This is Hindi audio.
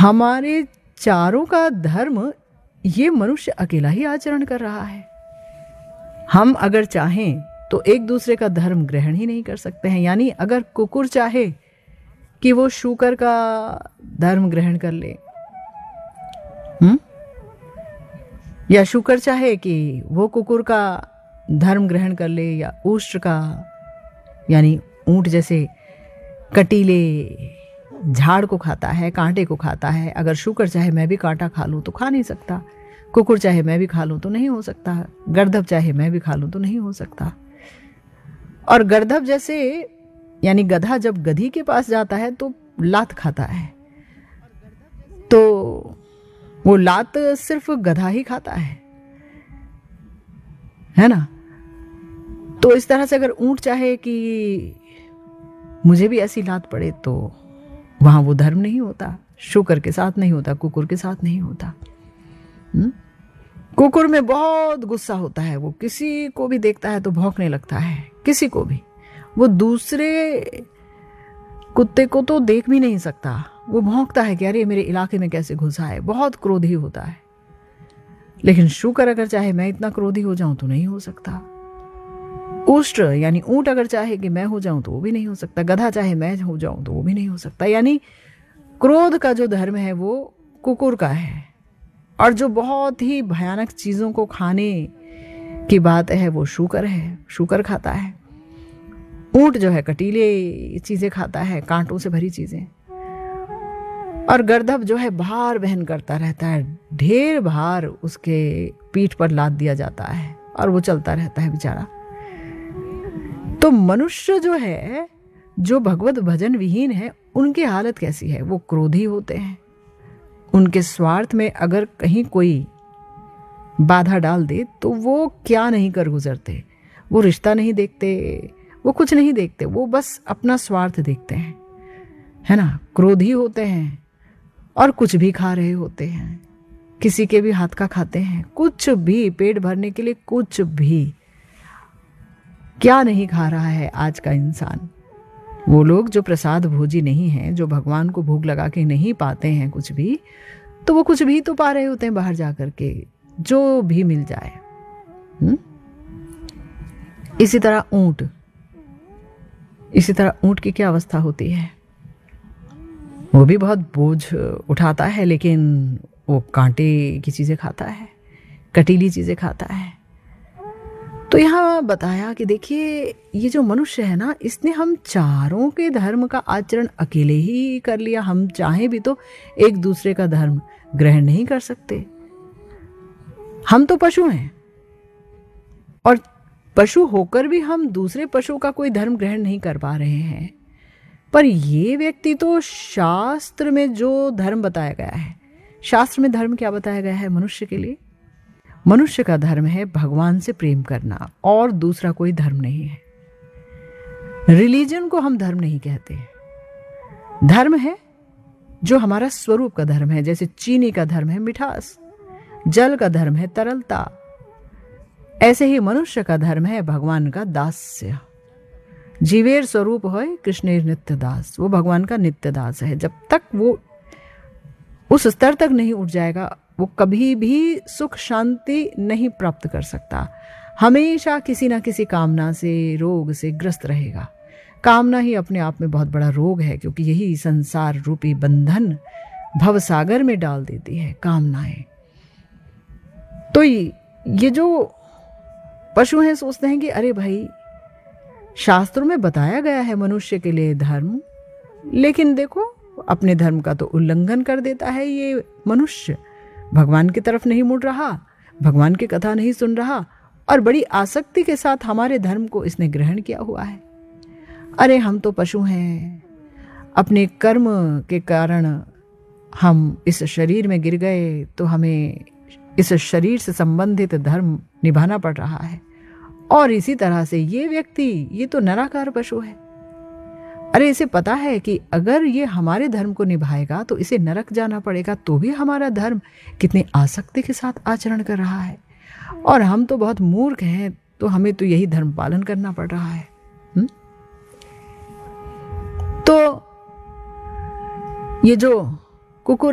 हमारे चारों का धर्म ये मनुष्य अकेला ही आचरण कर रहा है। हम अगर चाहें तो एक दूसरे का धर्म ग्रहण ही नहीं कर सकते हैं। यानी अगर कुकुर चाहे कि वो शूकर का धर्म ग्रहण कर ले, या शूकर चाहे कि वो कुकुर का धर्म ग्रहण कर ले, या उष्ट्र का, यानी ऊंट जैसे कटीले झाड़ को खाता है, कांटे को खाता है, अगर शूकर चाहे मैं भी कांटा खा लूं तो खा नहीं सकता, कुकुर चाहे मैं भी खा लूं तो नहीं हो सकता, गर्दभ चाहे मैं भी खा लूं तो नहीं हो सकता। और गर्दभ जैसे यानी गधा जब गधी के पास जाता है तो लात खाता है, तो वो लात सिर्फ गधा ही खाता है ना। तो इस तरह से अगर ऊंट चाहे कि मुझे भी ऐसी लात पड़े तो वहां वो धर्म नहीं होता, शूकर के साथ नहीं होता, कुकुर के साथ नहीं होता। कुकुर में बहुत गुस्सा होता है, वो किसी को भी देखता है तो भौंकने लगता है, किसी को भी। वो दूसरे कुत्ते को तो देख भी नहीं सकता, वो भौंकता है कि अरे मेरे इलाके में कैसे घुसा है, बहुत क्रोधी होता है। लेकिन शूकर अगर चाहे मैं इतना क्रोधी हो जाऊं तो नहीं हो सकता। उष्ट्र यानी ऊंट अगर चाहे कि मैं हो जाऊं तो वो भी नहीं हो सकता, गधा चाहे मैं हो जाऊं तो वो भी नहीं हो सकता। यानी क्रोध का जो धर्म है वो कुकुर का है, और जो बहुत ही भयानक चीजों को खाने की बात है वो शूकर है, शूकर खाता है। ऊंट जो है कटीले चीजें खाता है, कांटों से भरी चीजें। और गर्दभ जो है भार वहन करता रहता है, ढेर भार उसके पीठ पर लाद दिया जाता है और वो चलता रहता है बेचारा। तो मनुष्य जो है, जो भगवत भजन विहीन है, उनकी हालत कैसी है? वो क्रोधी होते हैं। उनके स्वार्थ में अगर कहीं कोई बाधा डाल दे तो वो क्या नहीं कर गुजरते। वो रिश्ता नहीं देखते, वो कुछ नहीं देखते, वो बस अपना स्वार्थ देखते हैं, है ना। क्रोधी होते हैं और कुछ भी खा रहे होते हैं, किसी के भी हाथ का खाते हैं, कुछ भी पेट भरने के लिए कुछ भी। क्या नहीं खा रहा है आज का इंसान? वो लोग जो प्रसाद भोजी नहीं हैं, जो भगवान को भोग लगा के नहीं पाते हैं कुछ भी, तो वो कुछ भी तो पा रहे होते हैं बाहर जाकर के, जो भी मिल जाए। इसी तरह ऊंट की क्या अवस्था होती है? वो भी बहुत बोझ उठाता है, लेकिन वो कांटे की चीजें खाता है, कटीली चीजें खाता है। तो यहाँ बताया कि देखिए ये जो मनुष्य है ना, इसने हम चारों के धर्म का आचरण अकेले ही कर लिया। हम चाहे भी तो एक दूसरे का धर्म ग्रहण नहीं कर सकते। हम तो पशु हैं, और पशु होकर भी हम दूसरे पशु का कोई धर्म ग्रहण नहीं कर पा रहे हैं। पर ये व्यक्ति तो शास्त्र में जो धर्म बताया गया है, शास्त्र में धर्म क्या बताया गया है मनुष्य के लिए? मनुष्य का धर्म है भगवान से प्रेम करना, और दूसरा कोई धर्म नहीं है। रिलीजन को हम धर्म नहीं कहते। धर्म है जो हमारा स्वरूप का धर्म है। जैसे चीनी का धर्म है मिठास, जल का धर्म है तरलता, ऐसे ही मनुष्य का धर्म है भगवान का दास्य। जीवेर स्वरूप होय कृष्णेर नित्य दास, वो भगवान का नित्य दास है। जब तक वो उस स्तर तक नहीं उठ जाएगा, वो कभी भी सुख शांति नहीं प्राप्त कर सकता। हमेशा किसी ना किसी कामना से, रोग से ग्रस्त रहेगा। कामना ही अपने आप में बहुत बड़ा रोग है, क्योंकि यही संसार रूपी बंधन भवसागर में डाल देती है कामनाएं। तो ये जो पशु हैं सोचते हैं कि अरे भाई, शास्त्रों में बताया गया है मनुष्य के लिए धर्म, लेकिन देखो अपने धर्म का तो उल्लंघन कर देता है ये मनुष्य। भगवान की तरफ नहीं मुड़ रहा, भगवान की कथा नहीं सुन रहा, और बड़ी आसक्ति के साथ हमारे धर्म को इसने ग्रहण किया हुआ है। अरे हम तो पशु हैं, अपने कर्म के कारण हम इस शरीर में गिर गए, तो हमें इस शरीर से संबंधित धर्म निभाना पड़ रहा है। और इसी तरह से ये व्यक्ति, ये तो नराकार पशु है। अरे इसे पता है कि अगर ये हमारे धर्म को निभाएगा तो इसे नरक जाना पड़ेगा, तो भी हमारा धर्म कितने आसक्ति के साथ आचरण कर रहा है। और हम तो बहुत मूर्ख हैं, तो हमें तो यही धर्म पालन करना पड़ रहा है। तो ये जो कुकुर